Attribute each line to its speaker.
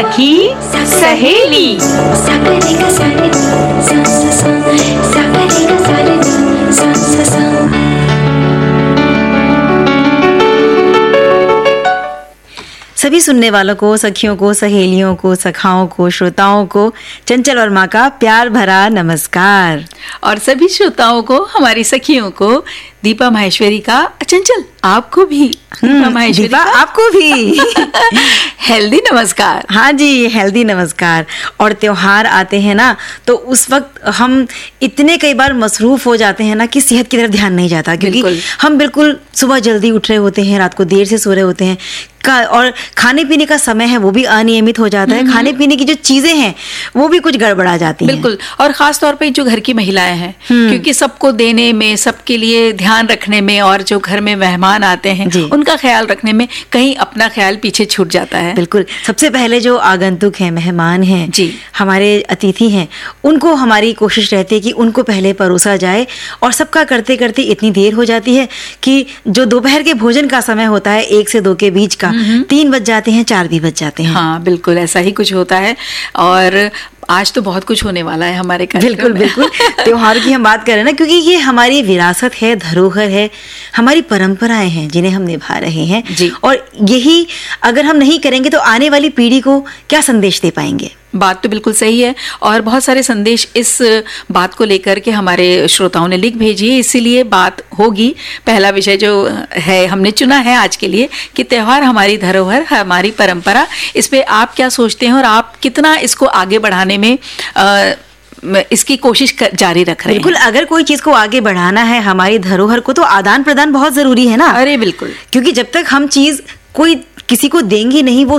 Speaker 1: सखी सहेली।
Speaker 2: सभी सुनने वालों को, सखियों को, सहेलियों को, सखाओं को, श्रोताओं को चंचल वर्मा का प्यार भरा नमस्कार।
Speaker 1: और सभी श्रोताओं को, हमारी सखियों को दीपा माहेश्वरी का, चंचल आपको भी दीपा माहेश्वरी
Speaker 2: दीपा आपको भी
Speaker 1: हेल्दी नमस्कार।
Speaker 2: हाँ जी, हेल्दी नमस्कार। और त्योहार आते हैं ना, तो उस वक्त हम इतने कई बार मसरूफ हो जाते हैं ना कि सेहत की तरफ ध्यान नहीं जाता, क्योंकि हम बिल्कुल सुबह जल्दी उठ रहे होते हैं, रात को देर से सो रहे होते हैं और खाने पीने का समय है वो भी अनियमित हो जाता है। खाने पीने की जो चीजें हैं वो भी कुछ गड़बड़ा जाती हैं।
Speaker 1: बिल्कुल। और खास तौर पे जो घर की महिलाएं हैं, क्योंकि सबको देने में, सबके लिए ध्यान रखने में, और जो घर में मेहमान आते हैं उनका ख्याल रखने में कहीं अपना ख्याल पीछे छूट जाता है।
Speaker 2: बिल्कुल। सबसे पहले जो आगंतुक हैं, मेहमान हैं जी, हमारे अतिथि हैं, उनको हमारी कोशिश रहती है कि उनको पहले परोसा जाए। और सबका करते करते इतनी देर हो जाती है कि जो दोपहर के भोजन का समय होता है 1 से 2 के बीच का, 3 बज जाते हैं, 4 भी बज जाते हैं।
Speaker 1: हाँ बिल्कुल, ऐसा ही कुछ होता है। और आज तो बहुत कुछ होने वाला है हमारे
Speaker 2: बिल्कुल बिल्कुल। त्योहार की हम बात करें ना, क्योंकि ये हमारी विरासत है, धरोहर है, हमारी परंपराएं हैं जिन्हें हम निभा रहे हैं जी। और यही अगर हम नहीं करेंगे तो आने वाली पीढ़ी को क्या संदेश दे पाएंगे?
Speaker 1: बात तो बिल्कुल सही है। और बहुत सारे संदेश इस बात को लेकर के हमारे श्रोताओं ने लिख भेजी है, इसीलिए बात होगी। पहला विषय जो है हमने चुना है आज के लिए कि त्योहार हमारी धरोहर, हमारी परंपरा, इस पे आप क्या सोचते हैं और आप कितना इसको आगे बढ़ाने में इसकी कोशिश जारी रख रहे हैं?
Speaker 2: बिल्कुल। अगर कोई चीज को आगे बढ़ाना है, हमारी धरोहर को, तो आदान प्रदान बहुत जरूरी है ना।
Speaker 1: अरे बिल्कुल।
Speaker 2: क्योंकि जब तक हम चीज कोई किसी को देंगे नहीं, वो